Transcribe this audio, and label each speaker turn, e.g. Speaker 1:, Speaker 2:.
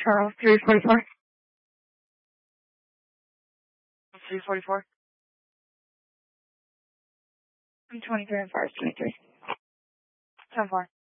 Speaker 1: Charles, 344.
Speaker 2: 344.
Speaker 1: I'm 23 and 4 is 23.
Speaker 2: 10-4.